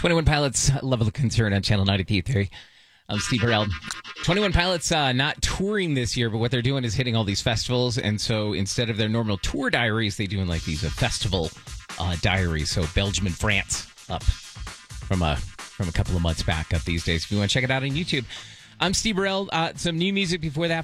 21 Pilots, Level of Concern on Channel 90.3. I'm Steve Burrell. 21 Pilots not touring this year, but what they're doing is hitting all these festivals. And so instead of their normal tour diaries, they're doing like these festival diaries. So Belgium and France up from a couple of months back up these days. If you want to check it out on YouTube. I'm Steve Burrell. Some new music before that.